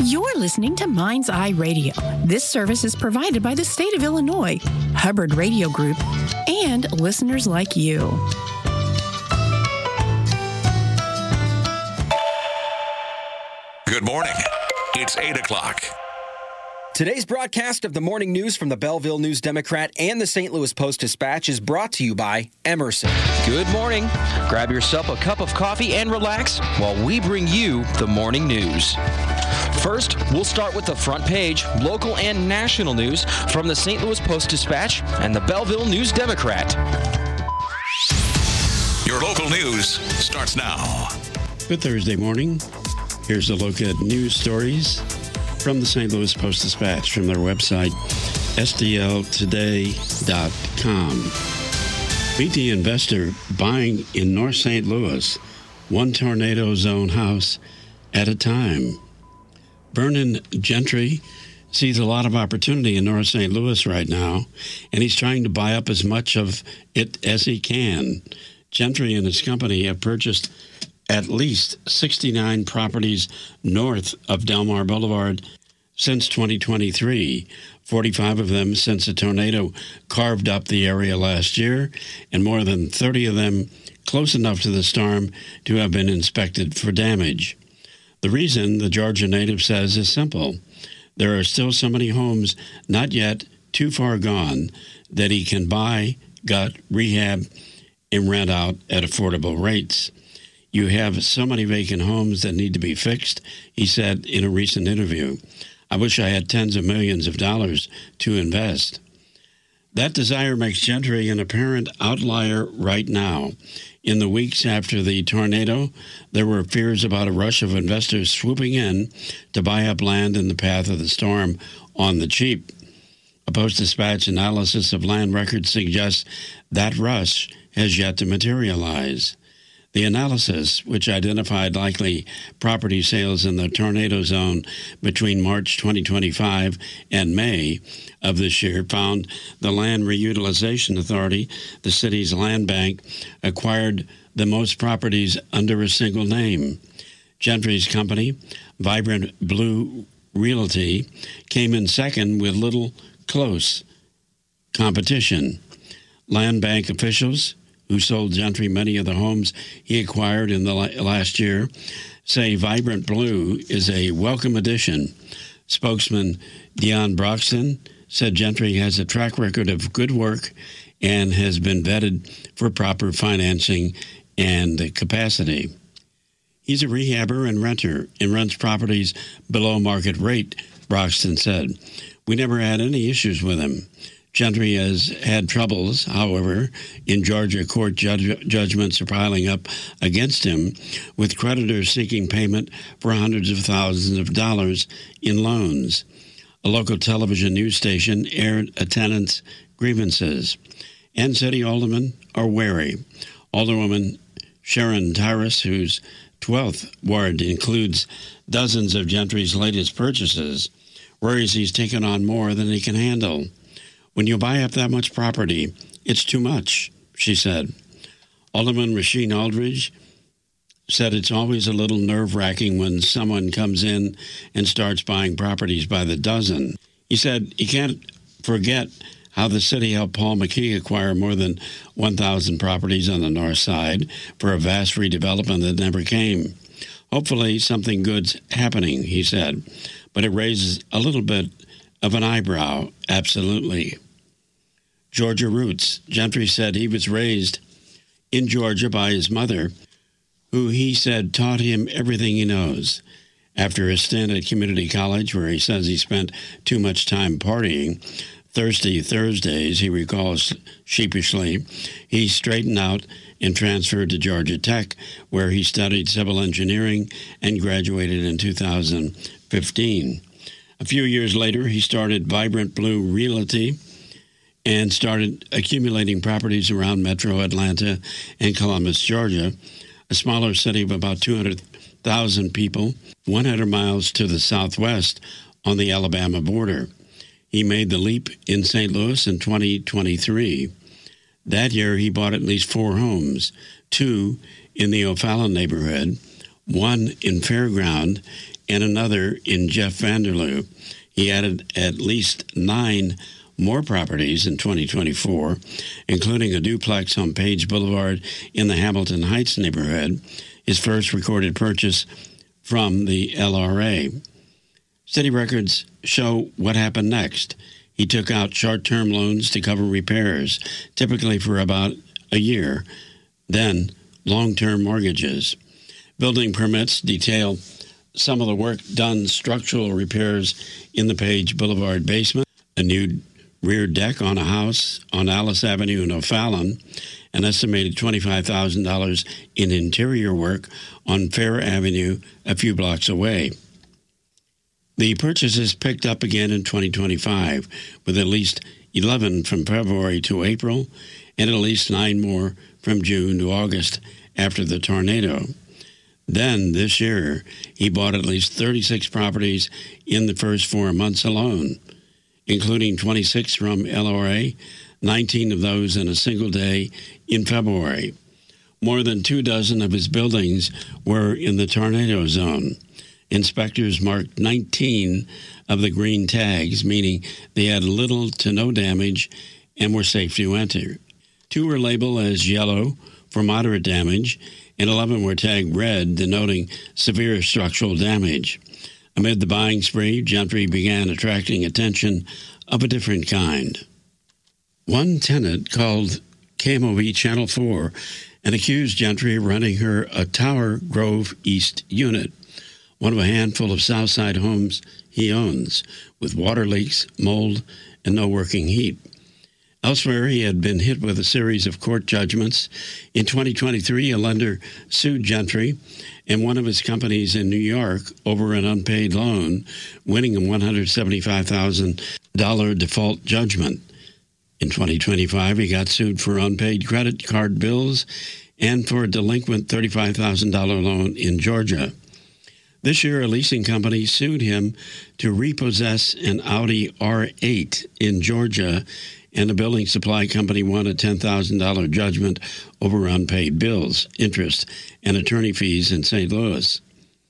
You're listening to Mind's Eye Radio. This service is provided by the state of Illinois, Hubbard Radio Group, and listeners like you. Good morning. It's 8 o'clock. Today's broadcast of the morning news from the Belleville News-Democrat and the St. Louis Post-Dispatch is brought to you by Emerson. Good morning. Grab yourself a cup of coffee and relax while we bring you the morning news. First, we'll start with the front page, local and national news from the St. Louis Post-Dispatch and the Belleville News-Democrat. Your local news starts now. Good Thursday morning. Here's a look at news stories from the St. Louis Post-Dispatch from their website, sdltoday.com. Meet the investor buying in North St. Louis, one tornado zone house at a time. Vernon Gentry sees a lot of opportunity in North St. Louis right now, and he's trying to buy up as much of it as he can. Gentry and his company have purchased at least 69 properties north of Delmar Boulevard since 2023, 45 of them since a tornado carved up the area last year, and more than 30 of them close enough to the storm to have been inspected for damage. The reason, the Georgia native says, is simple. There are still so many homes not yet too far gone that he can buy, gut, rehab, and rent out at affordable rates. You have so many vacant homes that need to be fixed, he said in a recent interview. I wish I had tens of millions of dollars to invest. That desire makes Gentry an apparent outlier right now. In the weeks after the tornado, there were fears about a rush of investors swooping in to buy up land in the path of the storm on the cheap. A Post-Dispatch analysis of land records suggests that rush has yet to materialize. The analysis, which identified likely property sales in the tornado zone between March 2025 and May of this year, found the Land Reutilization Authority, the city's land bank, acquired the most properties under a single name. Gentry's company, Vibrant Blue Realty, came in second with little close competition. Land bank officials, who sold Gentry many of the homes he acquired in the last year, say Vibrant Blue is a welcome addition. Spokesman Dion Broxton said Gentry has a track record of good work and has been vetted for proper financing and capacity. He's a rehabber and renter and rents properties below market rate, Broxton said. We never had any issues with him. Gentry has had troubles, however, in Georgia court judgments are piling up against him, with creditors seeking payment for hundreds of thousands of dollars in loans. A local television news station aired a tenant's grievances, and city aldermen are wary. Alderwoman Sharon Tyrus, whose 12th ward includes dozens of Gentry's latest purchases, worries he's taken on more than he can handle. When you buy up that much property, it's too much, she said. Alderman Rasheen Aldridge said it's always a little nerve-wracking when someone comes in and starts buying properties by the dozen. He said he can't forget how the city helped Paul McKee acquire more than 1,000 properties on the north side for a vast redevelopment that never came. Hopefully something good's happening, he said, but it raises a little bit of an eyebrow, absolutely. Georgia roots. Gentry said he was raised in Georgia by his mother, who he said taught him everything he knows. After his stint at community college, where he says he spent too much time partying, thirsty Thursdays, he recalls sheepishly, he straightened out and transferred to Georgia Tech, where he studied civil engineering and graduated in 2015. A few years later, he started Vibrant Blue Realty and started accumulating properties around Metro Atlanta and Columbus, Georgia, a smaller city of about 200,000 people, 100 miles to the southwest on the Alabama border. He made the leap in St. Louis in 2023. That year, he bought at least 4 homes, 2 in the O'Fallon neighborhood, one in Fairground and another in Jeff Vanderloo. He added at least 9 more properties in 2024, including a duplex on Page Boulevard in the Hamilton Heights neighborhood, his first recorded purchase from the LRA. City records show what happened next. He took out short-term loans to cover repairs, typically for about a year, then long-term mortgages. Building permits detail some of the work done: structural repairs in the Page Boulevard basement, a new rear deck on a house on Alice Avenue in O'Fallon, an estimated $25,000 in interior work on Fair Avenue a few blocks away. The purchases picked up again in 2025, with at least 11 from February to April and at least 9 more from June to August after the tornado. Then, this year, he bought at least 36 properties in the first 4 months alone, including 26 from LRA, 19 of those in a single day in February. More than 24 of his buildings were in the tornado zone. Inspectors marked 19 of the green tags, meaning they had little to no damage and were safe to enter. 2 were labeled as yellow for moderate damage, and 11 were tagged red, denoting severe structural damage. Amid the buying spree, Gentry began attracting attention of a different kind. One tenant called KMOV Channel 4 and accused Gentry of renting her a Tower Grove East unit, one of a handful of Southside homes he owns, with water leaks, mold, and no working heat. Elsewhere, he had been hit with a series of court judgments. In 2023, a lender sued Gentry and one of his companies in New York over an unpaid loan, winning a $175,000 default judgment. In 2025, he got sued for unpaid credit card bills and for a delinquent $35,000 loan in Georgia. This year, a leasing company sued him to repossess an Audi R8 in Georgia, and a building supply company won a $10,000 judgment over unpaid bills, interest, and attorney fees in St. Louis.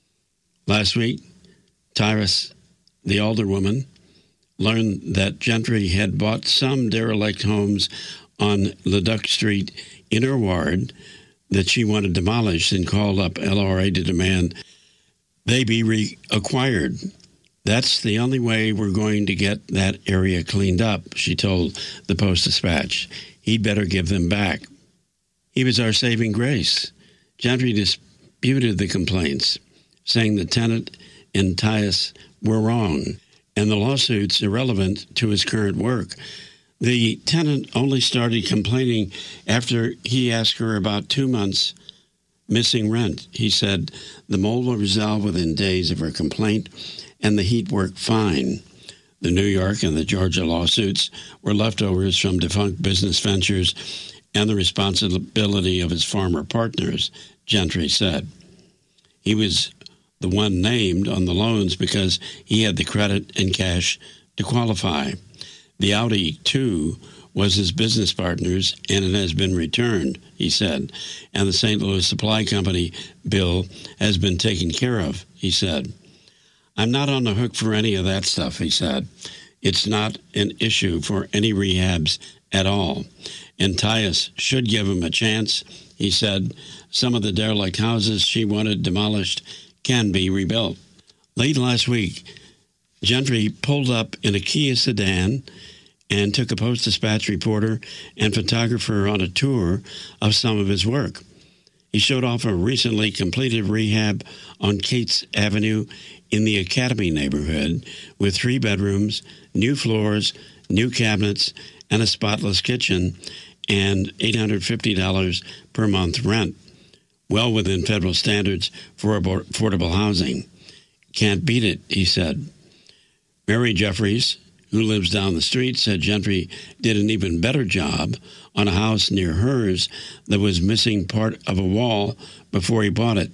Last week, Tyrus, the alderwoman, learned that Gentry had bought some derelict homes on Leduc Street in her ward that she wanted demolished, and called up LRA to demand they be reacquired. That's the only way we're going to get that area cleaned up, she told the Post-Dispatch. He'd better give them back. He was our saving grace. Gentry disputed the complaints, saying the tenant and Tyus were wrong, and the lawsuit's irrelevant to his current work. The tenant only started complaining after he asked her about 2 months missing rent. He said the mold will resolve within days of her complaint, and the heat worked fine. The New York and the Georgia lawsuits were leftovers from defunct business ventures and the responsibility of his former partners, Gentry said. He was the one named on the loans because he had the credit and cash to qualify. The Audi, too, was his business partner's, and it has been returned, he said. And the St. Louis Supply Company bill has been taken care of, he said. I'm not on the hook for any of that stuff, he said. It's not an issue for any rehabs at all. And Tyus should give him a chance, he said. Some of the derelict houses she wanted demolished can be rebuilt. Late last week, Gentry pulled up in a Kia sedan and took a Post-Dispatch reporter and photographer on a tour of some of his work. He showed off a recently completed rehab on Cates Avenue in the Academy neighborhood with 3 bedrooms, new floors, new cabinets, and a spotless kitchen, and $850 per month rent, well within federal standards for affordable housing. Can't beat it, he said. Mary Jeffries, who lives down the street, said Gentry did an even better job on a house near hers that was missing part of a wall before he bought it.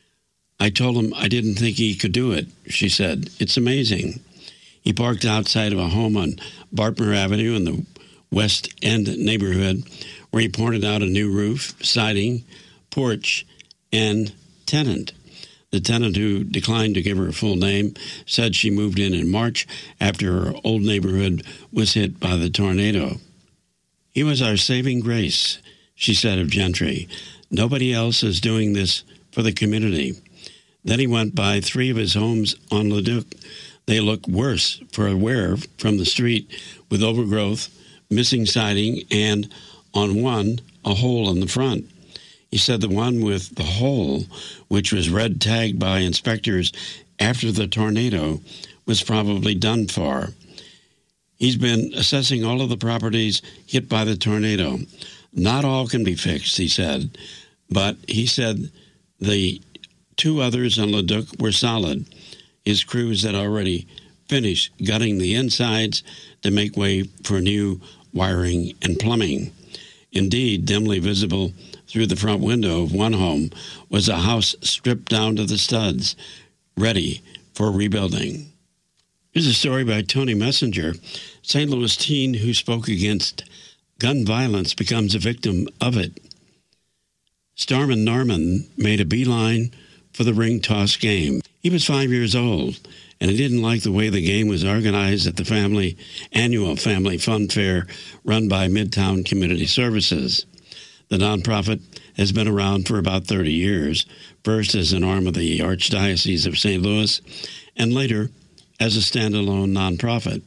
I told him I didn't think he could do it, she said. It's amazing. He parked outside of a home on Bartmer Avenue in the West End neighborhood, where he pointed out a new roof, siding, porch, and tenant. The tenant, who declined to give her full name, said she moved in March after her old neighborhood was hit by the tornado. "He was our saving grace," she said of Gentry. "Nobody else is doing this for the community." Then he went by 3 of his homes on Leduc. They look worse for wear from the street, with overgrowth, missing siding, and, on one, a hole in the front. He said the one with the hole, which was red tagged by inspectors after the tornado, was probably done for. He's been assessing all of the properties hit by the tornado. Not all can be fixed, he said, but he said the 2 others on Leduc were solid. His crews had already finished gutting the insides to make way for new wiring and plumbing. Indeed, dimly visible through the front window of one home was a house stripped down to the studs, ready for rebuilding. Here's a story by Tony Messenger. St. Louis teen who spoke against gun violence becomes a victim of it. Starman Norman made a beeline for the ring toss game. He was 5 years old, and he didn't like the way the game was organized at the annual Family Fun Fair run by Midtown Community Services. The nonprofit has been around for about 30 years, first as an arm of the Archdiocese of St. Louis, and later as a standalone nonprofit.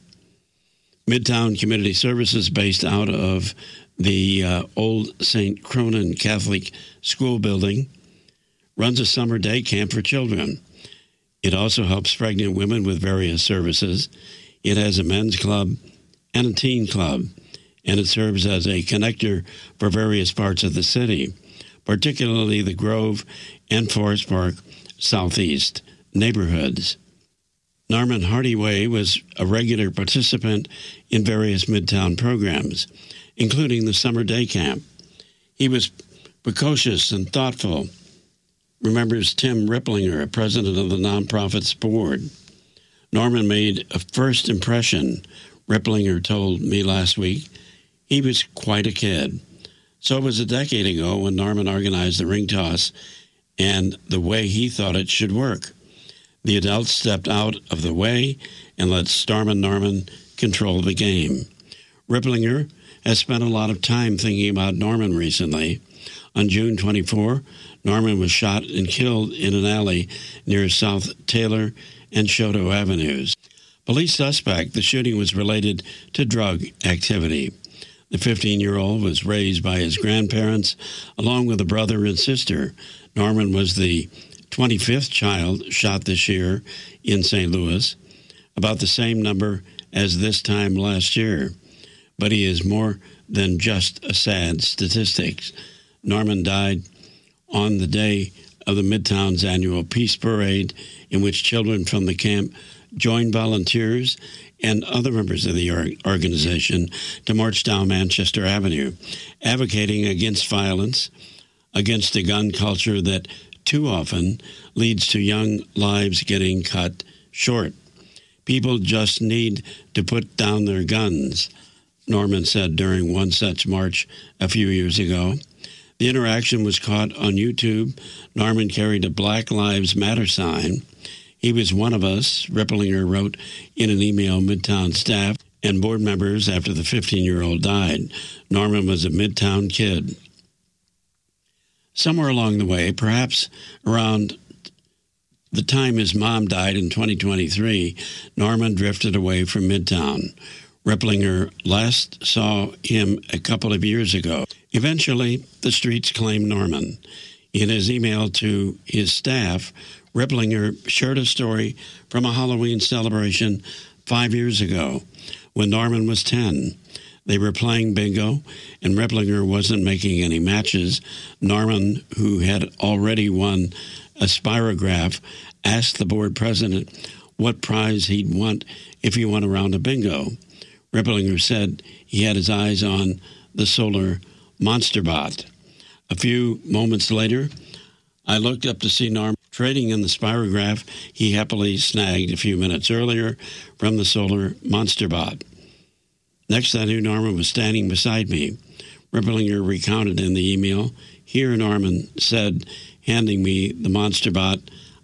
Midtown Community Services, based out of the old St. Cronin Catholic School building, runs a summer day camp for children. It also helps pregnant women with various services. It has a men's club and a teen club, and it serves as a connector for various parts of the city, particularly the Grove and Forest Park Southeast neighborhoods. Norman Hardyway was a regular participant in various Midtown programs, including the summer day camp. He was precocious and thoughtful, remembers Tim Ripplinger, president of the nonprofit's board. Norman made a first impression, Ripplinger told me last week. He was quite a kid. So it was a decade ago when Norman organized the ring toss and the way he thought it should work. The adults stepped out of the way and let Starman Norman control the game. Ripplinger has spent a lot of time thinking about Norman recently. On June 24, Norman was shot and killed in an alley near South Taylor and Choteau Avenues. Police suspect the shooting was related to drug activity. The 15-year-old was raised by his grandparents, along with a brother and sister. Norman was the 25th child shot this year in St. Louis, about the same number as this time last year. But he is more than just a sad statistic. Norman died on the day of the Midtown's annual Peace Parade, in which children from the camp joined volunteers and other members of the organization to march down Manchester Avenue, advocating against violence, against a gun culture that too often leads to young lives getting cut short. People just need to put down their guns, Norman said during one such march a few years ago. The interaction was caught on YouTube. Norman carried a Black Lives Matter sign. He was one of us, Ripplinger wrote in an email Midtown staff and board members after the 15-year-old died. Norman was a Midtown kid. Somewhere along the way, perhaps around the time his mom died in 2023, Norman drifted away from Midtown. Ripplinger last saw him a couple of years ago. Eventually, the streets claimed Norman. In his email to his staff, Ripplinger shared a story from a Halloween celebration 5 years ago when Norman was 10. They were playing bingo, and Ripplinger wasn't making any matches. Norman, who had already won a spirograph, asked the board president what prize he'd want if he won a round of bingo. Ripplinger said he had his eyes on the solar Monsterbot. A few moments later, I looked up to see Norman trading in the spirograph he happily snagged a few minutes earlier from the solar Monsterbot. Next, I knew Norman was standing beside me. Ripplinger recounted in the email, "Here," Norman said, handing me the Monsterbot,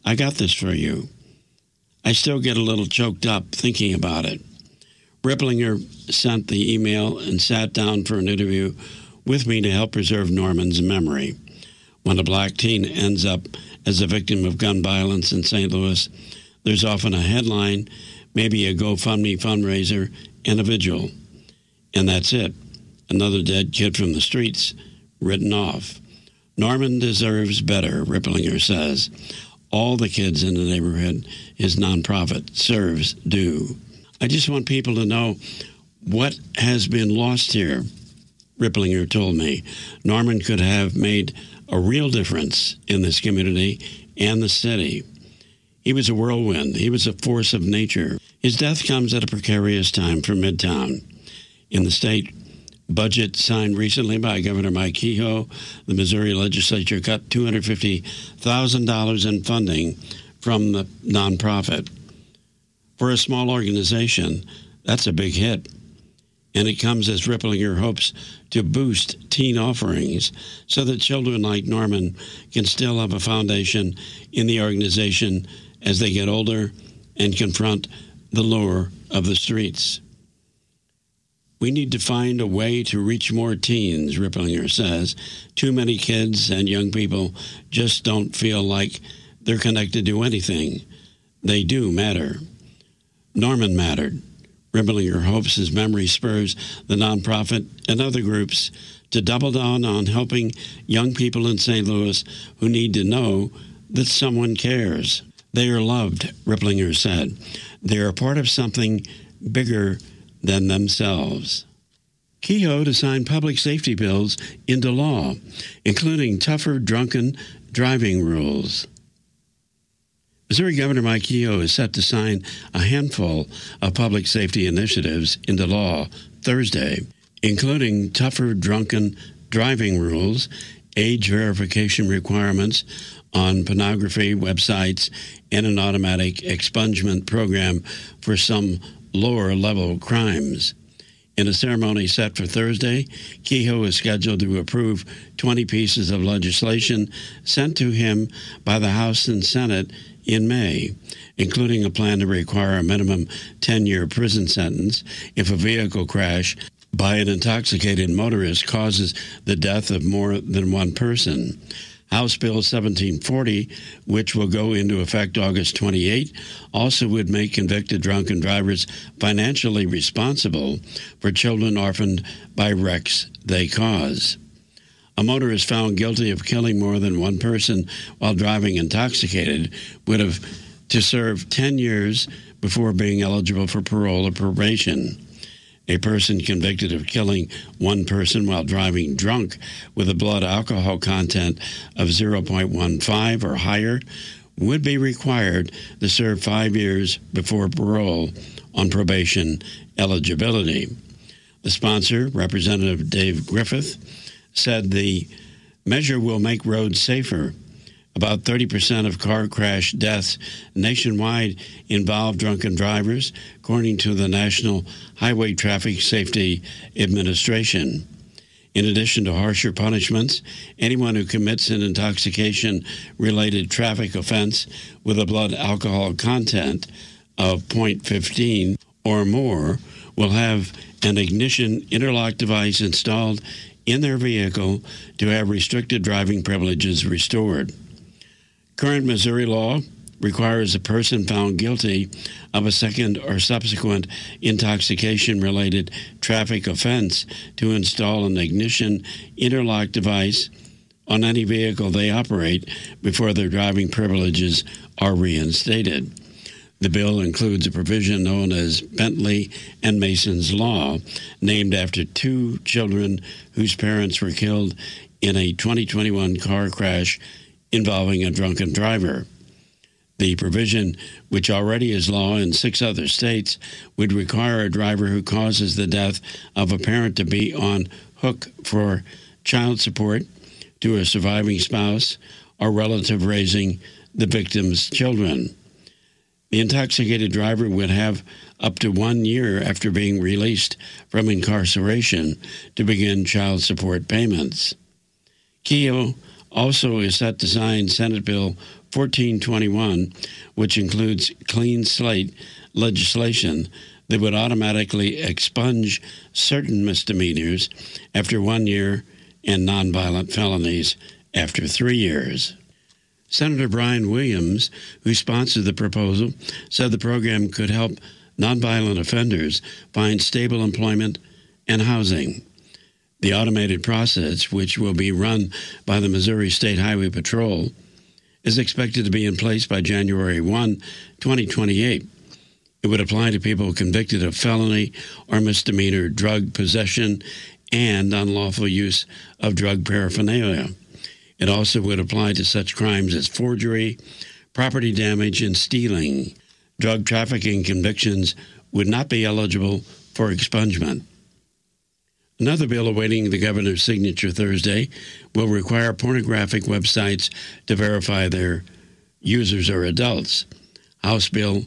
I got this for you. I still get a little choked up thinking about it. Ripplinger sent the email and sat down for an interview with me to help preserve Norman's memory. When a black teen ends up as a victim of gun violence in St. Louis, there's often a headline, maybe a GoFundMe fundraiser, and a vigil. And that's it. Another dead kid from the streets, written off. Norman deserves better, Ripplinger says. All the kids in the neighborhood his nonprofit serves do. I just want people to know what has been lost here, Ripplinger told me. Norman could have made a real difference in this community and the city. He was a whirlwind. He was a force of nature. His death comes at a precarious time for Midtown. In the state budget signed recently by Governor Mike Kehoe, the Missouri legislature cut $250,000 in funding from the nonprofit. For a small organization, that's a big hit. And it comes as Ripplinger hopes to boost teen offerings so that children like Norman can still have a foundation in the organization as they get older and confront the lure of the streets. We need to find a way to reach more teens, Ripplinger says. Too many kids and young people just don't feel like they're connected to anything. They do matter. Norman mattered. Ripplinger hopes his memory spurs the nonprofit and other groups to double down on helping young people in St. Louis who need to know that someone cares. They are loved, Ripplinger said. They are part of something bigger than themselves. Kehoe to sign public safety bills into law, including tougher drunken driving rules. Missouri Governor Mike Kehoe is set to sign a handful of public safety initiatives into law Thursday, including tougher drunken driving rules, age verification requirements on pornography websites, and an automatic expungement program for some lower-level crimes. In a ceremony set for Thursday, Kehoe is scheduled to approve 20 pieces of legislation sent to him by the House and Senate in May, including a plan to require a minimum 10-year prison sentence if a vehicle crash by an intoxicated motorist causes the death of more than one person. House Bill 1740, which will go into effect August 28, also would make convicted drunken drivers financially responsible for children orphaned by wrecks they cause. A motorist found guilty of killing more than one person while driving intoxicated would have to serve 10 years before being eligible for parole or probation. A person convicted of killing one person while driving drunk with a blood alcohol content of 0.15 or higher would be required to serve 5 years before parole on probation eligibility. The sponsor, Representative Dave Griffith, said the measure will make roads safer. About 30% of car crash deaths nationwide involve drunken drivers, according to the National Highway Traffic Safety Administration. In addition to harsher punishments, anyone who commits an intoxication-related traffic offense with a blood alcohol content of 0.15 or more will have an ignition interlock device installed in their vehicle to have restricted driving privileges restored. Current Missouri law requires a person found guilty of a second or subsequent intoxication-related traffic offense to install an ignition interlock device on any vehicle they operate before their driving privileges are reinstated. The bill includes a provision known as Bentley and Mason's Law, named after two children whose parents were killed in a 2021 car crash involving a drunken driver. The provision, which already is law in 6 other states, would require a driver who causes the death of a parent to be on hook for child support to a surviving spouse or relative raising the victim's children. The intoxicated driver would have up to 1 year after being released from incarceration to begin child support payments. Kehoe also is set to sign Senate Bill 1421, which includes clean slate legislation that would automatically expunge certain misdemeanors after 1 year and nonviolent felonies after 3 years. Senator Brian Williams, who sponsored the proposal, said the program could help nonviolent offenders find stable employment and housing. The automated process, which will be run by the Missouri State Highway Patrol, is expected to be in place by January 1, 2028. It would apply to people convicted of felony or misdemeanor drug possession and unlawful use of drug paraphernalia. It also would apply to such crimes as forgery, property damage, and stealing. Drug trafficking convictions would not be eligible for expungement. Another bill awaiting the governor's signature Thursday will require pornographic websites to verify their users are adults. House Bill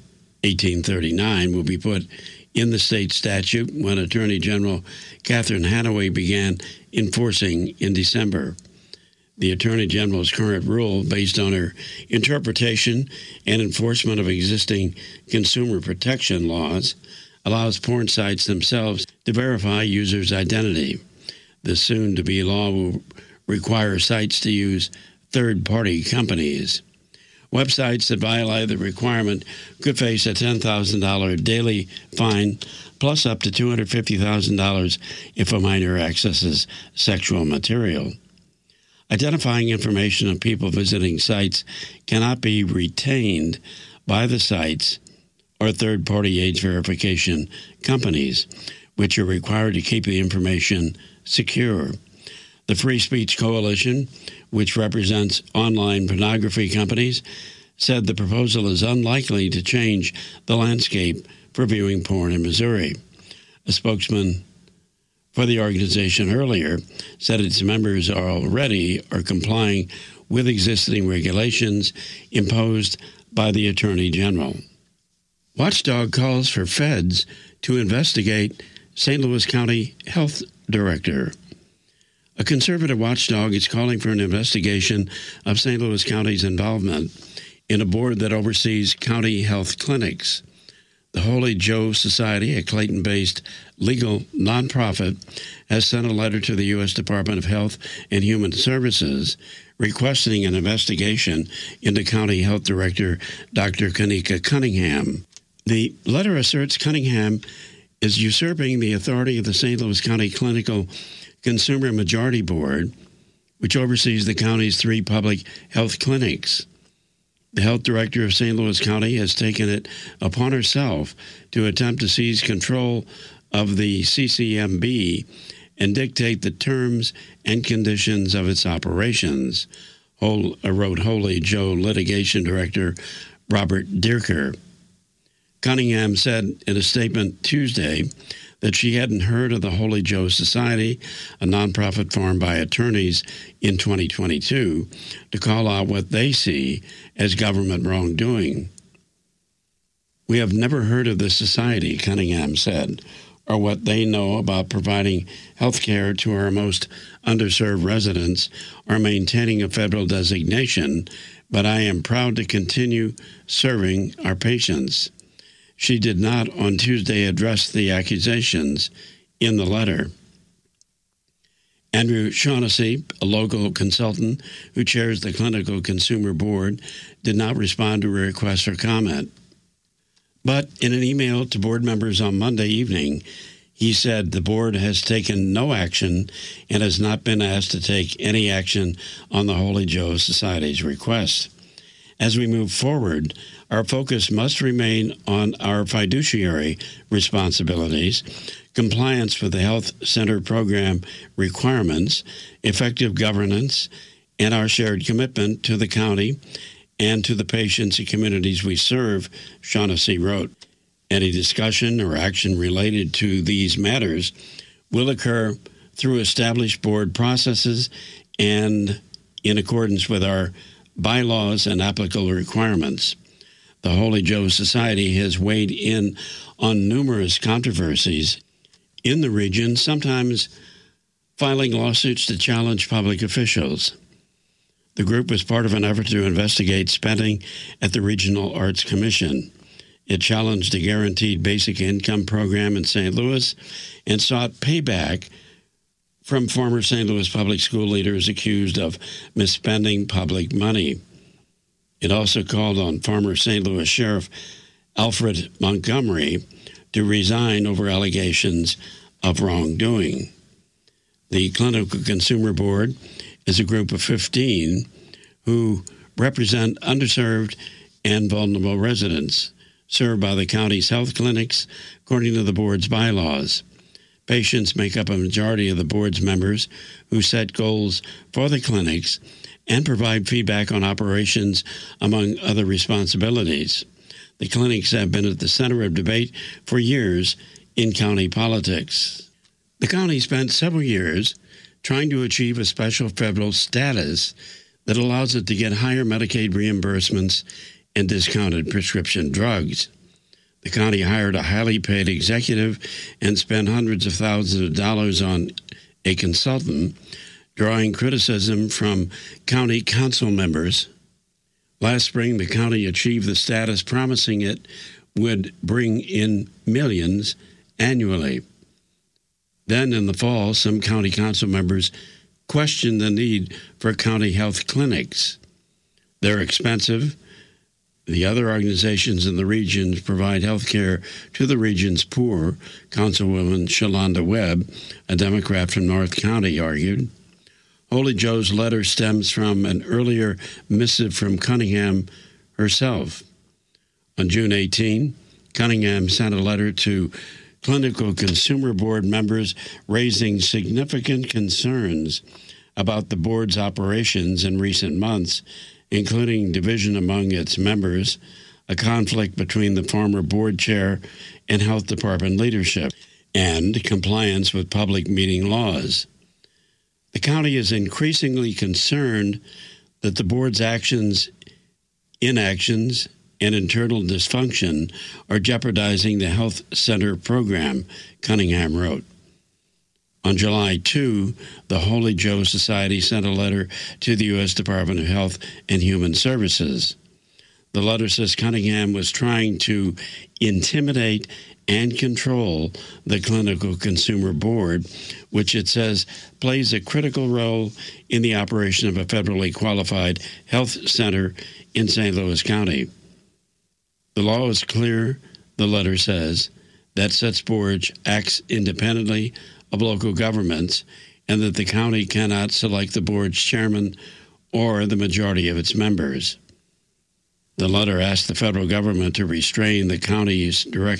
1839 will be put in the state statute when Attorney General Catherine Hanaway began enforcing in December. The Attorney General's current rule, based on her interpretation and enforcement of existing consumer protection laws, allows porn sites themselves to verify users' identity. The soon-to-be law will require sites to use third-party companies. Websites that violate the requirement could face a $10,000 daily fine, plus up to $250,000 if a minor accesses sexual material. Identifying information of people visiting sites cannot be retained by the sites or third-party age verification companies, which are required to keep the information secure. The Free Speech Coalition, which represents online pornography companies, said the proposal is unlikely to change the landscape for viewing porn in Missouri. A spokesman for the organization earlier said its members are complying with existing regulations imposed by the Attorney General. Watchdog calls for feds to investigate St. Louis County Health Director. A conservative watchdog is calling for an investigation of St. Louis County's involvement in a board that oversees county health clinics. The Holy Joe Society, a Clayton-based legal nonprofit, has sent a letter to the U.S. Department of Health and Human Services requesting an investigation into County Health Director Dr. Kanika Cunningham. The letter asserts Cunningham is usurping the authority of the St. Louis County Clinical Consumer Majority Board, which oversees the county's 3 public health clinics. The health director of St. Louis County has taken it upon herself to attempt to seize control of the CCMB and dictate the terms and conditions of its operations, wrote Holy Joe litigation director Robert Dierker. Cunningham said in a statement Tuesday that she hadn't heard of the Holy Joe Society, a nonprofit formed by attorneys in 2022, to call out what they see as government wrongdoing. "We have never heard of this society," Cunningham said, "or what they know about providing health care to our most underserved residents or maintaining a federal designation, but I am proud to continue serving our patients." She did not on Tuesday address the accusations in the letter. Andrew Shaughnessy, a local consultant who chairs the Clinical Consumer Board, did not respond to a request for comment. But in an email to board members on Monday evening, he said the board has taken no action and has not been asked to take any action on the Holy Joe Society's request. As we move forward, our focus must remain on our fiduciary responsibilities, compliance with the Health Center program requirements, effective governance, and our shared commitment to the county and to the patients and communities we serve, Shaughnessy wrote. Any discussion or action related to these matters will occur through established board processes and in accordance with our bylaws and applicable requirements. The Holy Joe Society has weighed in on numerous controversies in the region, sometimes filing lawsuits to challenge public officials. The group was part of an effort to investigate spending at the Regional Arts Commission. It challenged a guaranteed basic income program in St. Louis and sought payback from former St. Louis public school leaders accused of misspending public money. It also called on former St. Louis Sheriff Alfred Montgomery to resign over allegations of wrongdoing. The Clinical Consumer Board is a group of 15 who represent underserved and vulnerable residents served by the county's health clinics, according to the board's bylaws. Patients make up a majority of the board's members who set goals for the clinics and provide feedback on operations, among other responsibilities. The clinics have been at the center of debate for years in county politics. The county spent several years trying to achieve a special federal status that allows it to get higher Medicaid reimbursements and discounted prescription drugs. The county hired a highly paid executive and spent hundreds of thousands of dollars on a consultant, drawing criticism from county council members. Last spring, the county achieved the status, promising it would bring in millions annually. Then in the fall, some county council members questioned the need for county health clinics. They're expensive. The other organizations in the regions provide health care to the region's poor, Councilwoman Shalonda Webb, a Democrat from North County, argued. Holy Joe's letter stems from an earlier missive from Cunningham herself. On June 18, Cunningham sent a letter to Clinical Consumer Board members raising significant concerns about the board's operations in recent months, including division among its members, a conflict between the former board chair and health department leadership, and compliance with public meeting laws. The county is increasingly concerned that the board's inactions, and internal dysfunction are jeopardizing the health center program, Cunningham wrote. On July 2, the Holy Joe Society sent a letter to the U.S. Department of Health and Human Services. The letter says Cunningham was trying to intimidate and control the Clinical Consumer Board, which it says plays a critical role in the operation of a federally qualified health center in St. Louis County. The law is clear, the letter says, that such board acts independently of local governments and that the county cannot select the board's chairman or the majority of its members. The letter asked the federal government to restrain the county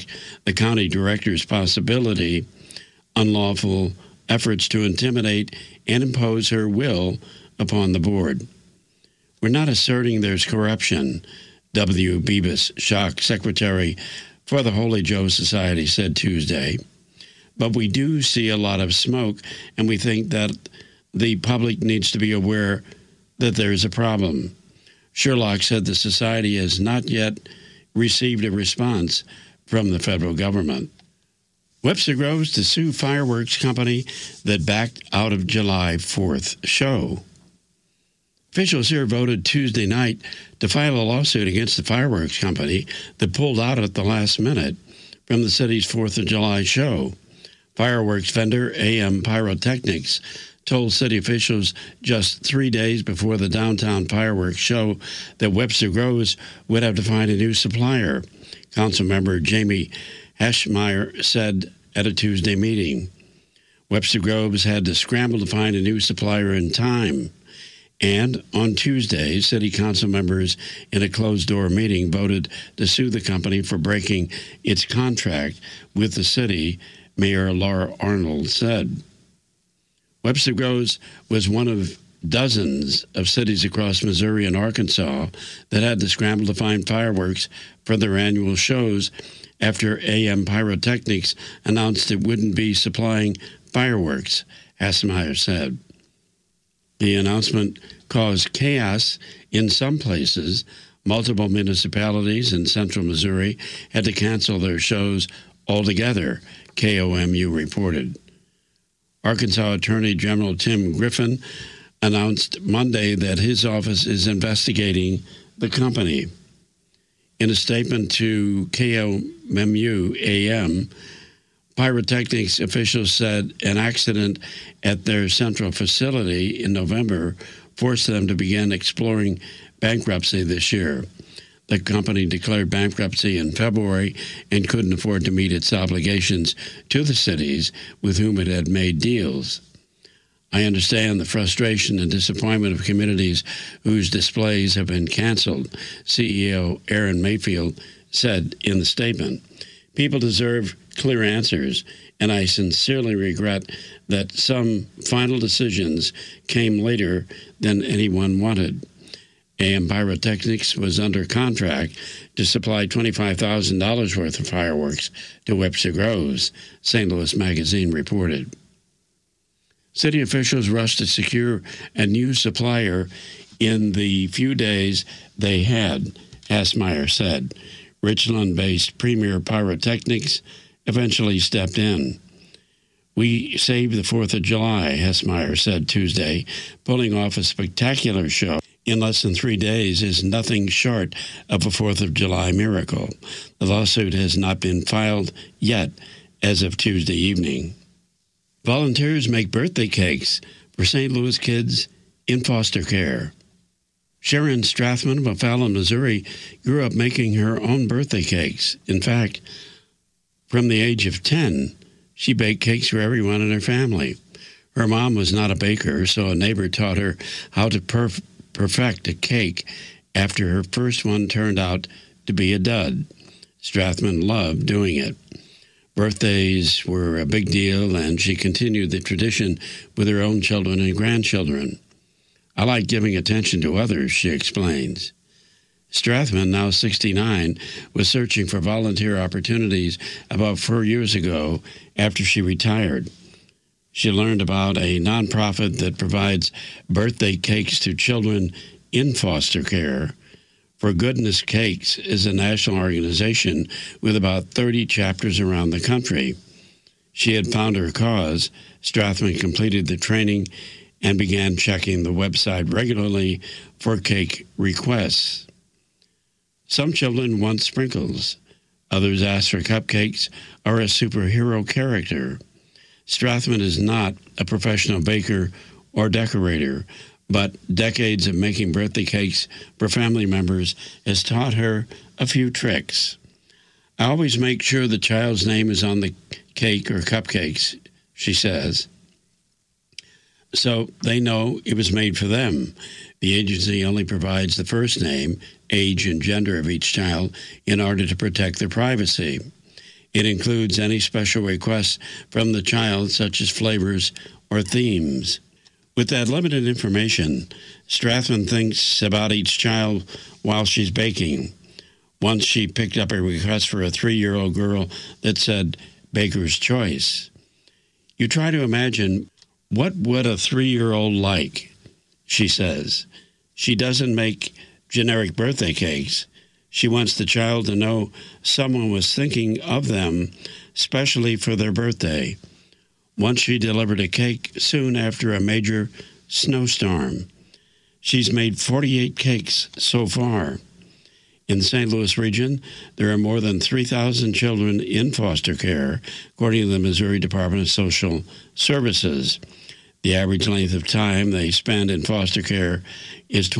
director's possibility unlawful efforts to intimidate and impose her will upon the board. We're not asserting there's corruption, W. Beebus Schock, secretary for the Holy Joe Society, said Tuesday. But we do see a lot of smoke, and we think that the public needs to be aware that there is a problem. Sherlock said the society has not yet received a response from the federal government. Webster Groves to sue fireworks company that backed out of July 4th show. Officials here voted Tuesday night to file a lawsuit against the fireworks company that pulled out at the last minute from the city's 4th of July show. Fireworks vendor AM Pyrotechnics told city officials just 3 days before the downtown fireworks show that Webster Groves would have to find a new supplier. Councilmember Jamie Hashmeyer said at a Tuesday meeting. Webster Groves had to scramble to find a new supplier in time. And on Tuesday, city council members in a closed-door meeting voted to sue the company for breaking its contract with the city, Mayor Laura Arnold said. Webster Groves was one of dozens of cities across Missouri and Arkansas that had to scramble to find fireworks for their annual shows after AM Pyrotechnics announced it wouldn't be supplying fireworks, Hashmeyer said. The announcement caused chaos in some places. Multiple municipalities in central Missouri had to cancel their shows altogether, KOMU reported. Arkansas Attorney General Tim Griffin announced Monday that his office is investigating the company. In a statement to KOMU AM, Pyrotechnics officials said an accident at their central facility in November forced them to begin exploring bankruptcy this year. The company declared bankruptcy in February and couldn't afford to meet its obligations to the cities with whom it had made deals. I understand the frustration and disappointment of communities whose displays have been canceled, CEO Aaron Mayfield said in the statement. People deserve clear answers, and I sincerely regret that some final decisions came later than anyone wanted. AM Pyrotechnics was under contract to supply $25,000 worth of fireworks to Webster Groves, St. Louis Magazine reported. City officials rushed to secure a new supplier in the few days they had, Hassmeyer said. Richland-based Premier Pyrotechnics eventually stepped in. We saved the 4th of July, Hassmeyer said Tuesday. Pulling off a spectacular show in less than 3 days is nothing short of a 4th of July miracle. The lawsuit has not been filed yet as of Tuesday evening. Volunteers make birthday cakes for St. Louis kids in foster care. Sharon Strathman of O'Fallon, Missouri, grew up making her own birthday cakes. In fact, from the age of 10, she baked cakes for everyone in her family. Her mom was not a baker, so a neighbor taught her how to perfect a cake after her first one turned out to be a dud. Strathman loved doing it. Birthdays were a big deal, and she continued the tradition with her own children and grandchildren. I like giving attention to others, she explains. Strathman, now 69, was searching for volunteer opportunities about 4 years ago after she retired. She learned about a nonprofit that provides birthday cakes to children in foster care. For Goodness Cakes is a national organization with about 30 chapters around the country. She had found her cause. Strathman completed the training and began checking the website regularly for cake requests. Some children want sprinkles. Others ask for cupcakes or a superhero character. Strathman is not a professional baker or decorator, but decades of making birthday cakes for family members has taught her a few tricks. I always make sure the child's name is on the cake or cupcakes, she says, so they know it was made for them. The agency only provides the first name, age, and gender of each child in order to protect their privacy. It includes any special requests from the child, such as flavors or themes. With that limited information, Strathman thinks about each child while she's baking. Once she picked up a request for a 3-year-old girl that said, Baker's Choice. You try to imagine, what would a 3-year-old like, she says. She doesn't make generic birthday cakes. She wants the child to know someone was thinking of them, especially for their birthday. Once she delivered a cake soon after a major snowstorm. She's made 48 cakes so far. In the St. Louis region, there are more than 3,000 children in foster care, according to the Missouri Department of Social Services. The average length of time they spend in foster care is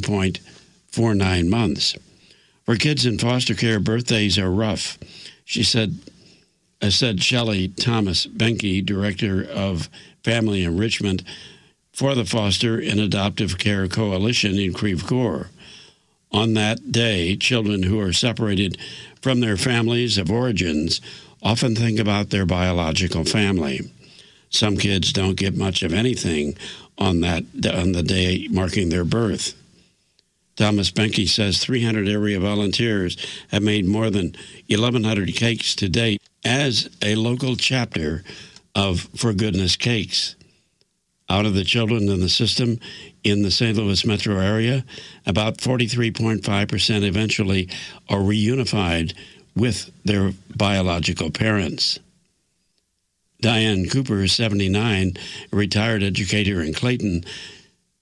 22.49 months. For kids in foster care, birthdays are rough, said Shelley Thomas Benke, Director of Family Enrichment for the Foster and Adoptive Care Coalition in Creve Coeur. On that day, children who are separated from their families of origins often think about their biological family. Some kids don't get much of anything on the day marking their birth. Thomas Benke says 300 area volunteers have made more than 1,100 cakes to date as a local chapter of For Goodness Cakes. Out of the children in the system in the St. Louis metro area, about 43.5% eventually are reunified with their biological parents. Diane Cooper, 79, a retired educator in Clayton,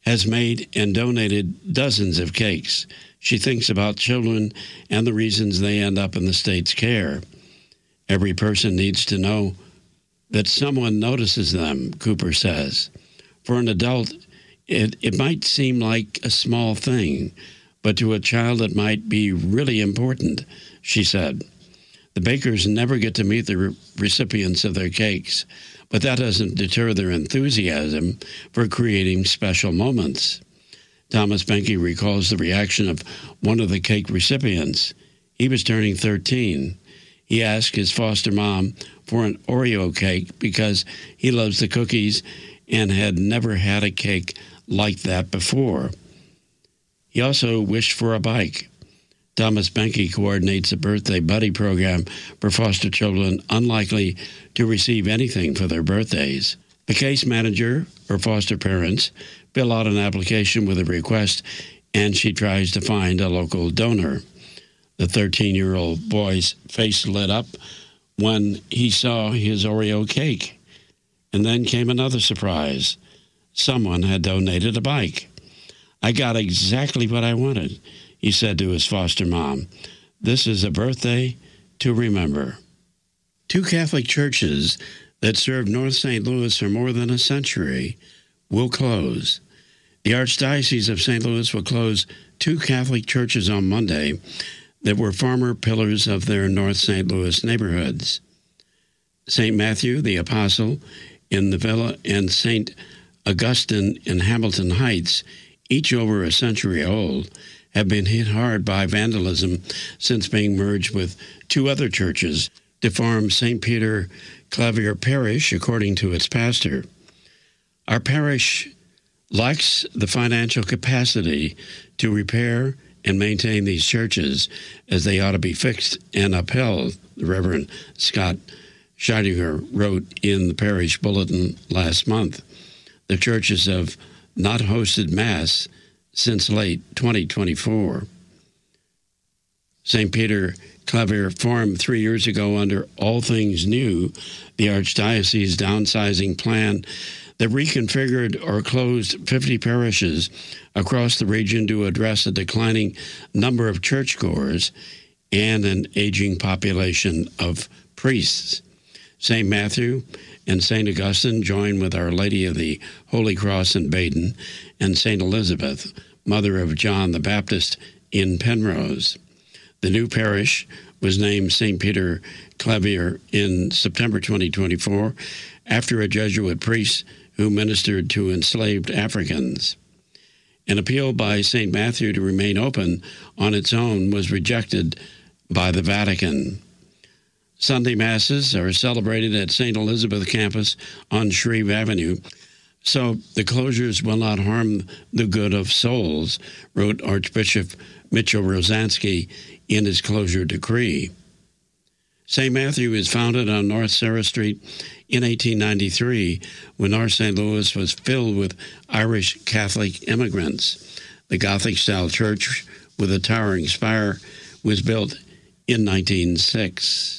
has made and donated dozens of cakes. She thinks about children and the reasons they end up in the state's care. Every person needs to know that someone notices them, Cooper says. For an adult, it might seem like a small thing, but to a child it might be really important, she said. The bakers never get to meet the recipients of their cakes, but that doesn't deter their enthusiasm for creating special moments. Thomas Benke recalls the reaction of one of the cake recipients. He was turning 13. He asked his foster mom for an Oreo cake because he loves the cookies and had never had a cake like that before. He also wished for a bike. Thomas Benke coordinates a birthday buddy program for foster children unlikely to receive anything for their birthdays. The case manager or foster parents fill out an application with a request, and she tries to find a local donor. The 13-year-old boy's face lit up when he saw his Oreo cake. And then came another surprise. Someone had donated a bike. I got exactly what I wanted, he said to his foster mom. This is a birthday to remember. Two Catholic churches that served North St. Louis for more than a century will close. The Archdiocese of St. Louis will close two Catholic churches on Monday that were former pillars of their North St. Louis neighborhoods. St. Matthew the Apostle in the Villa and St. Augustine in Hamilton Heights, each over a century old, have been hit hard by vandalism since being merged with two other churches to form St. Peter Clavier Parish, according to its pastor. Our parish lacks the financial capacity to repair and maintain these churches as they ought to be fixed and upheld, the Reverend Scott Scheidegger wrote in the parish bulletin last month. The churches have not hosted Mass since late 2024. St. Peter Clavier formed 3 years ago under All Things New, the Archdiocese downsizing plan that reconfigured or closed 50 parishes across the region to address a declining number of churchgoers and an aging population of priests. St. Matthew and St. Augustine join with Our Lady of the Holy Cross in Baden and St. Elizabeth, Mother of John the Baptist, in Penrose. The new parish was named St. Peter Clavier in September 2024 after a Jesuit priest who ministered to enslaved Africans. An appeal by St. Matthew to remain open on its own was rejected by the Vatican. Sunday Masses are celebrated at St. Elizabeth campus on Shreve Avenue, so the closures will not harm the good of souls, wrote Archbishop Mitchell Rosansky in his closure decree. St. Matthew is founded on North Sarah Street in 1893 when North St. Louis was filled with Irish Catholic immigrants. The Gothic-style church with a towering spire was built in 1906.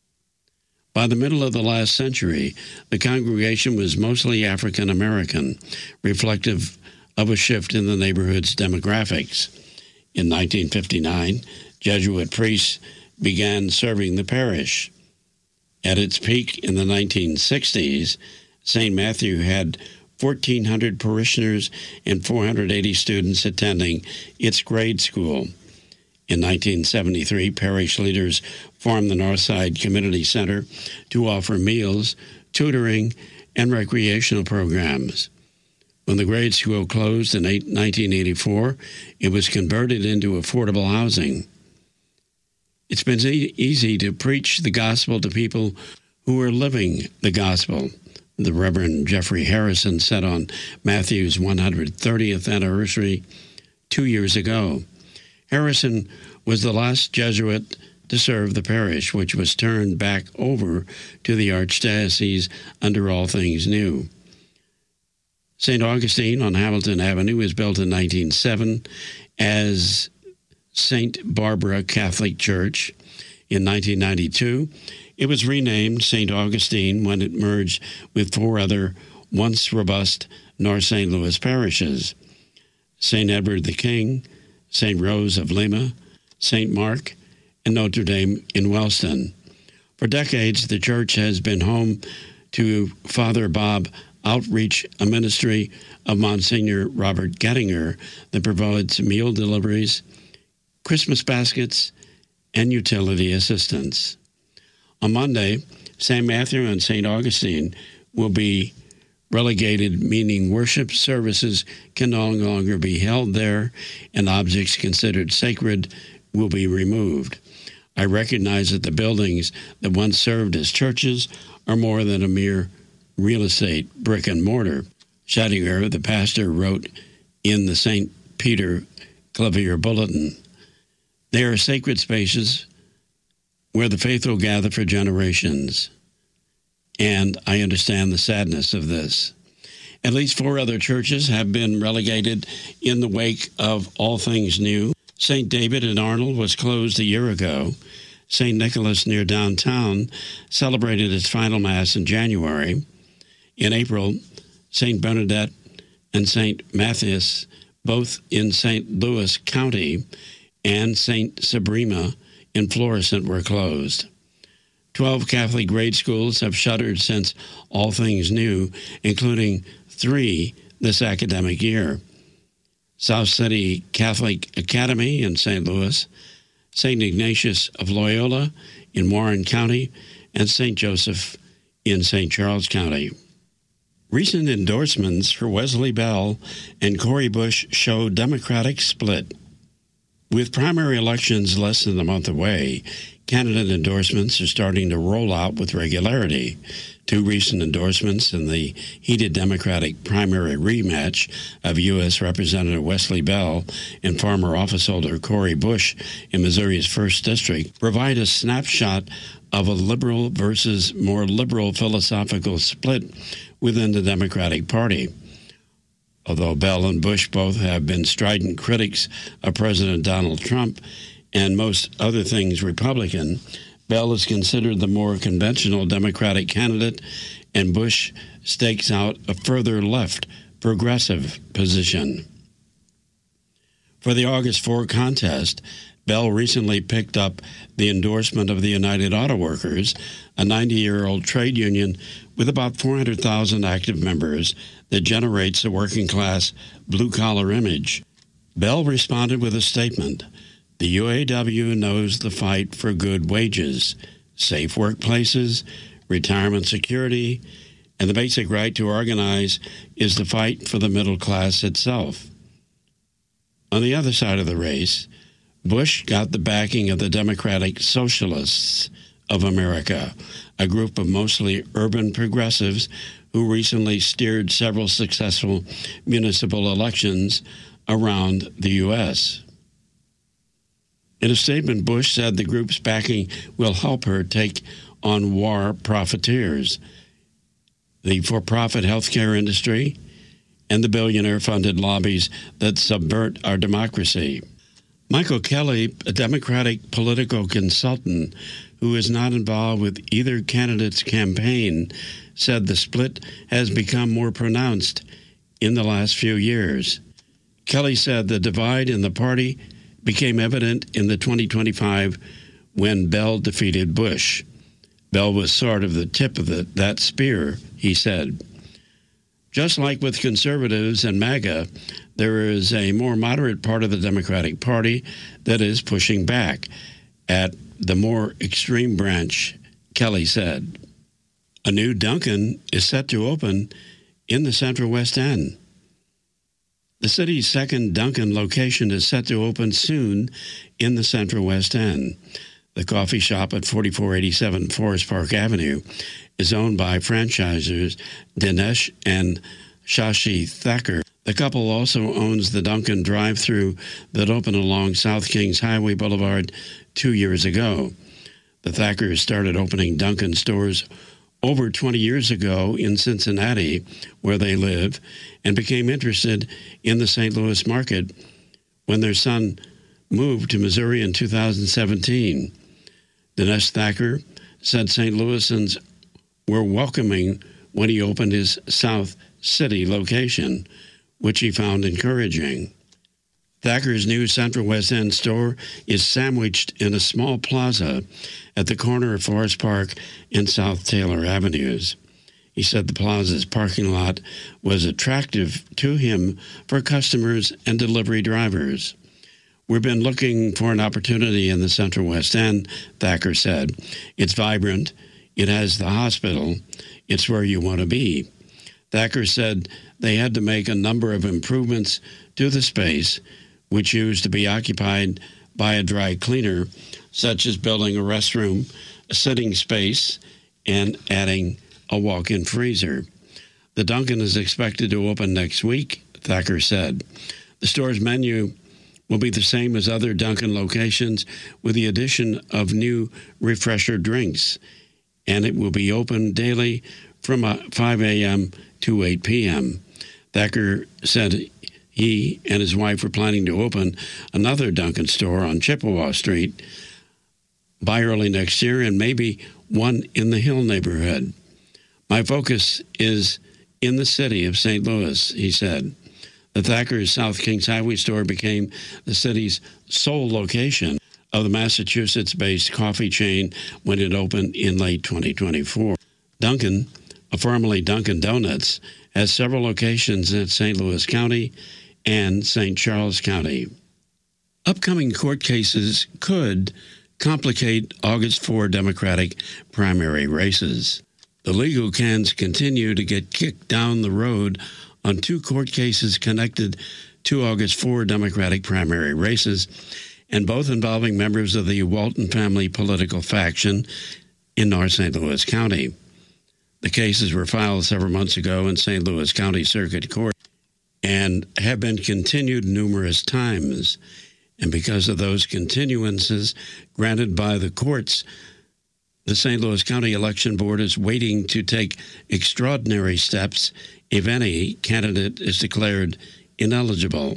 By the middle of the last century, the congregation was mostly African American, reflective of a shift in the neighborhood's demographics. In 1959, Jesuit priests began serving the parish. At its peak in the 1960s, St. Matthew had 1,400 parishioners and 480 students attending its grade school. In 1973, parish leaders formed the Northside Community Center to offer meals, tutoring, and recreational programs. When the grade school closed in 1984, it was converted into affordable housing. It's been easy to preach the gospel to people who are living the gospel, the Reverend Jeffrey Harrison said on Matthew's 130th anniversary 2 years ago. Harrison was the last Jesuit to serve the parish, which was turned back over to the Archdiocese under All Things New. St. Augustine on Hamilton Avenue was built in 1907 as St. Barbara Catholic Church. In 1992, it was renamed St. Augustine when it merged with 4 other once robust North St. Louis parishes. St. Edward the King, St. Rose of Lima, St. Mark, and Notre Dame in Wellston. For decades, the church has been home to Father Bob Outreach, a ministry of Monsignor Robert Gettinger that provides meal deliveries, Christmas baskets, and utility assistance. On Monday, St. Matthew and St. Augustine will be relegated, meaning worship services can no longer be held there and objects considered sacred will be removed. I recognize that the buildings that once served as churches are more than a mere real estate, brick and mortar. Schattinger, the pastor, wrote in the St. Peter Clavier Bulletin, "They are sacred spaces where the faithful gather for generations. And I understand the sadness of this. At least 4 other churches have been relegated in the wake of all things new. St. David in Arnold was closed a year ago. St. Nicholas near downtown celebrated its final Mass in January. In April, St. Bernadette and St. Matthias, both in St. Louis County, and St. Sabrina in Florissant were closed. 12 Catholic grade schools have shuttered since all things new, including 3 this academic year. South City Catholic Academy in St. Louis, St. Ignatius of Loyola in Warren County, and St. Joseph in St. Charles County. Recent endorsements for Wesley Bell and Cori Bush show Democratic split. With primary elections less than a month away, candidate endorsements are starting to roll out with regularity. 2 recent endorsements in the heated Democratic primary rematch of U.S. Representative Wesley Bell and former officeholder Cori Bush in Missouri's 1st District provide a snapshot of a liberal versus more liberal philosophical split within the Democratic Party. Although Bell and Bush both have been strident critics of President Donald Trump and most other things Republican, Bell is considered the more conventional Democratic candidate, and Bush stakes out a further left progressive position. For the August 4 contest, Bell recently picked up the endorsement of the United Auto Workers, a 90-year-old trade union with about 400,000 active members that generates a working-class, blue-collar image. Bell responded with a statement. The UAW knows the fight for good wages, safe workplaces, retirement security, and the basic right to organize is the fight for the middle class itself. On the other side of the race, Bush got the backing of the Democratic Socialists of America, a group of mostly urban progressives who recently steered several successful municipal elections around the U.S. In a statement, Bush said the group's backing will help her take on war profiteers, the for-profit healthcare industry, and the billionaire-funded lobbies that subvert our democracy. Michael Kelly, a Democratic political consultant who is not involved with either candidate's campaign, said the split has become more pronounced in the last few years. Kelly said the divide in the party became evident in the 2025 when Bell defeated Bush. Bell was sort of the tip of that spear, he said. Just like with conservatives and MAGA, there is a more moderate part of the Democratic Party that is pushing back at the more extreme branch, Kelly said. A new Dunkin' is set to open in the Central West End. The city's second Dunkin' location is set to open soon in the Central West End. The coffee shop at 4487 Forest Park Avenue is owned by franchisors Dinesh and Shashi Thakur. The couple also owns the Dunkin' drive-thru that opened along South Kings Highway Boulevard 2 years ago. The Thakurs started opening Dunkin' stores over 20 years ago in Cincinnati, where they live, and became interested in the St. Louis market when their son moved to Missouri in 2017. Dinesh Thakur said St. Louisans were welcoming when he opened his South City location, which he found encouraging. Thacker's new Central West End store is sandwiched in a small plaza at the corner of Forest Park and South Taylor Avenues. He said the plaza's parking lot was attractive to him for customers and delivery drivers. We've been looking for an opportunity in the Central West End, Thacker said. It's vibrant. It has the hospital. It's where you want to be. Thacker said they had to make a number of improvements to the space, which used to be occupied by a dry cleaner, such as building a restroom, a sitting space, and adding a walk-in freezer. The Dunkin' is expected to open next week, Thacker said. The store's menu will be the same as other Dunkin' locations with the addition of new refresher drinks, and it will be open daily from 5 a.m. to 8 p.m. Thacker said he and his wife were planning to open another Dunkin' store on Chippewa Street by early next year and maybe one in the Hill neighborhood. My focus is in the city of St. Louis, he said. The Thacker's South Kings Highway store became the city's sole location of the Massachusetts-based coffee chain when it opened in late 2024. Dunkin', formerly Dunkin' Donuts, has several locations in St. Louis County and St. Charles County. Upcoming court cases could complicate August 4 Democratic primary races. The legal cans continue to get kicked down the road on two court cases connected to August 4 Democratic primary races, and both involving members of the Walton family political faction in North St. Louis County. The cases were filed several months ago in St. Louis County Circuit Court and have been continued numerous times. And because of those continuances granted by the courts, the St. Louis County Election Board is waiting to take extraordinary steps if any candidate is declared ineligible.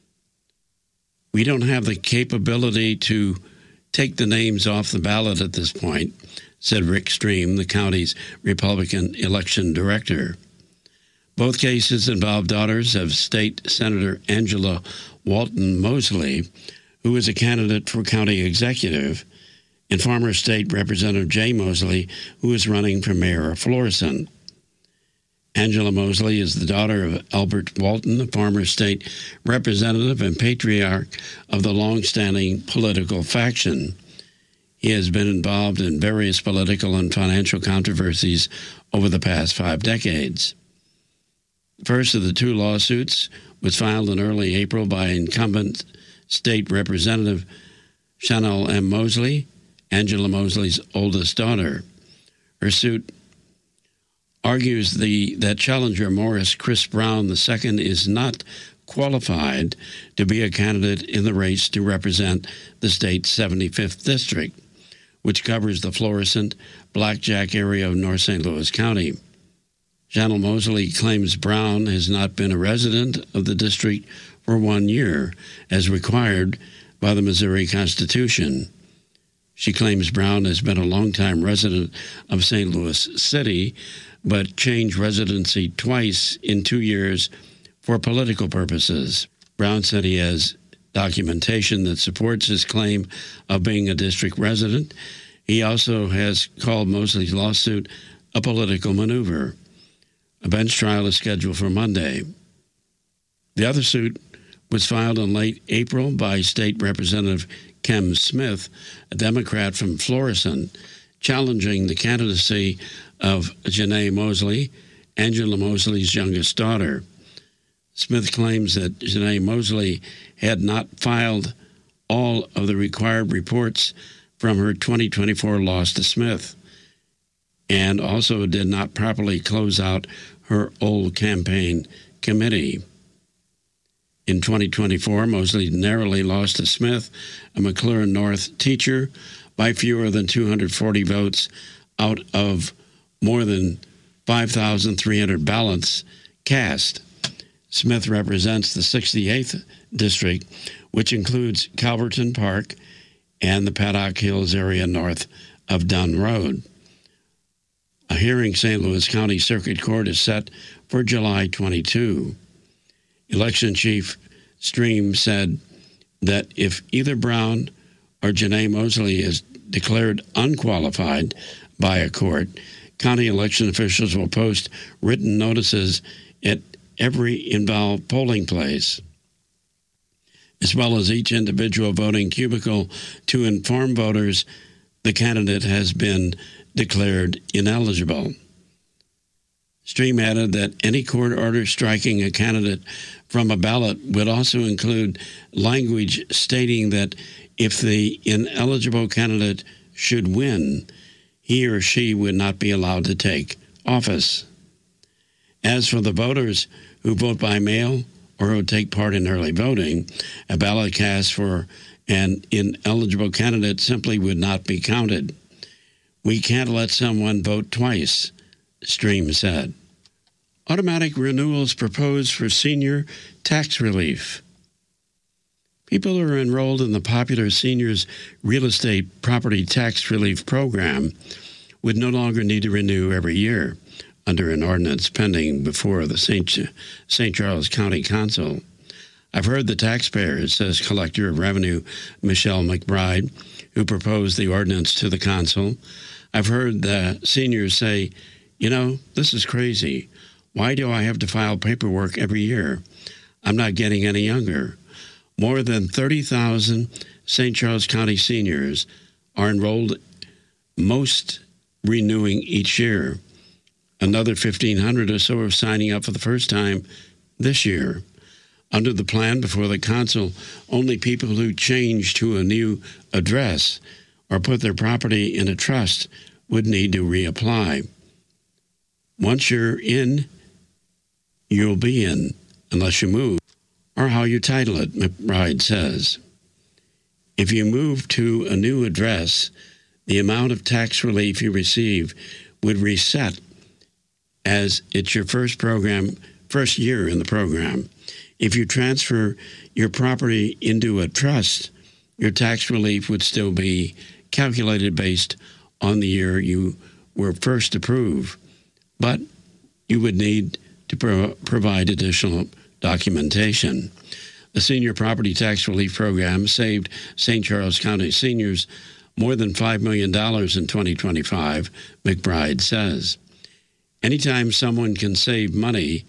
We don't have the capability to take the names off the ballot at this point, said Rick Stream, the county's Republican election director. Both cases involve daughters of State Senator Angela Walton Mosley, who is a candidate for county executive, and former State Representative Jay Mosley, who is running for mayor of Florissant. Angela Mosley is the daughter of Albert Walton, the former state representative and patriarch of the long-standing political faction. He has been involved in various political and financial controversies over the past 5 decades. The first of the two lawsuits was filed in early April by incumbent State Representative Chanel M. Mosley, Angela Mosley's oldest daughter. Her suit argues that challenger Morris Chris Brown II is not qualified to be a candidate in the race to represent the state's 75th district, which covers the Florissant, Blackjack area of North St. Louis County. Chanel Mosley claims Brown has not been a resident of the district for 1 year, as required by the Missouri Constitution. She claims Brown has been a longtime resident of St. Louis City, but changed residency twice in 2 years for political purposes. Brown said he has documentation that supports his claim of being a district resident. He also has called Mosley's lawsuit a political maneuver. A bench trial is scheduled for Monday. The other suit was filed in late April by State Representative Kem Smith, a Democrat from Florissant, challenging the candidacy of Janae Mosley, Angela Mosley's youngest daughter. Smith claims that Janae Mosley had not filed all of the required reports from her 2024 loss to Smith, and also did not properly close out her old campaign committee. In 2024, Mosley narrowly lost to Smith, a McLaurin North teacher, by fewer than 240 votes out of more than 5,300 ballots cast. Smith represents the 68th district, which includes Calverton Park and the Paddock Hills area north of Dunn Road. A hearing St. Louis County Circuit Court is set for July 22. Election Chief Stream said that if either Brown or Janae Mosley is declared unqualified by a court, county election officials will post written notices at every involved polling place, as well as each individual voting cubicle, to inform voters the candidate has been declared ineligible. Stream added that any court order striking a candidate from a ballot would also include language stating that if the ineligible candidate should win, he or she would not be allowed to take office. As for the voters who vote by mail or who take part in early voting, a ballot cast for an ineligible candidate simply would not be counted. We can't let someone vote twice, Stream said. Automatic renewals proposed for senior tax relief. People who are enrolled in the popular Seniors Real Estate Property Tax Relief Program would no longer need to renew every year under an ordinance pending before the St. Charles County Council. I've heard the taxpayers, says Collector of Revenue Michelle McBride, who proposed the ordinance to the council. I've heard the seniors say, this is crazy. Why do I have to file paperwork every year? I'm not getting any younger. More than 30,000 St. Charles County seniors are enrolled, most renewing each year. Another 1,500 or so are signing up for the first time this year. Under the plan before the council, only people who change to a new address or put their property in a trust would need to reapply. Once you're in, you'll be in, unless you move, or how you title it, McBride says. If you move to a new address, the amount of tax relief you receive would reset as it's your first year in the program. If you transfer your property into a trust, your tax relief would still be calculated based on the year you were first approved, but you would need to provide additional documentation. The Senior Property Tax Relief Program saved St. Charles County seniors more than $5 million in 2025, McBride says. Anytime someone can save money,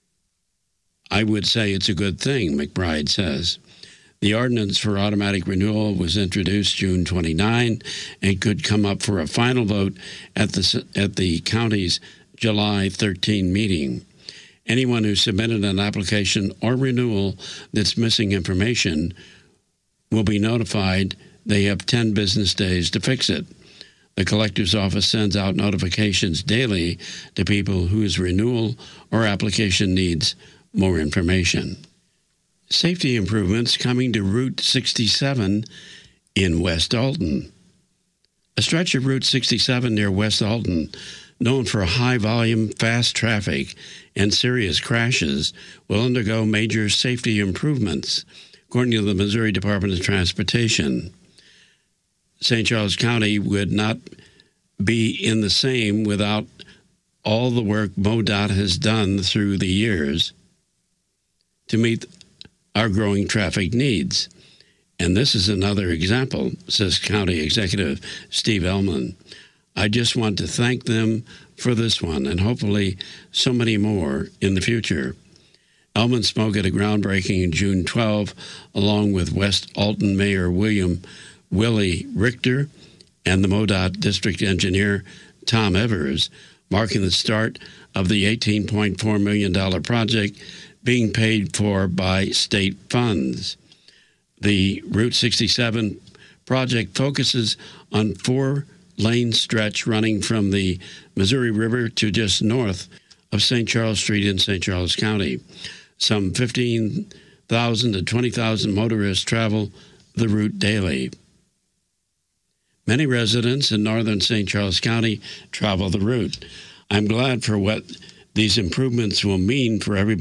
I would say it's a good thing, McBride says. The ordinance for automatic renewal was introduced June 29 and could come up for a final vote at the county's July 13 meeting. Anyone who submitted an application or renewal that's missing information will be notified they have 10 business days to fix it. The collector's office sends out notifications daily to people whose renewal or application needs more information. Safety improvements coming to Route 67 in West Alton. A stretch of Route 67 near West Alton, known for high volume, fast traffic, and serious crashes, will undergo major safety improvements, according to the Missouri Department of Transportation. St. Charles County would not be in the same without all the work MoDOT has done through the years to meet our growing traffic needs. And this is another example, says County Executive Steve Ellman. I just want to thank them for this one and hopefully so many more in the future. Ellman spoke at a groundbreaking in June 12, along with West Alton Mayor Willie Richter and the MoDOT District Engineer Tom Evers, marking the start of the $18.4 million project being paid for by state funds. The Route 67 project focuses on 4-lane stretch running from the Missouri River to just north of St. Charles Street in St. Charles County. Some 15,000 to 20,000 motorists travel the route daily. Many residents in northern St. Charles County travel the route. I'm glad for what these improvements will mean for everybody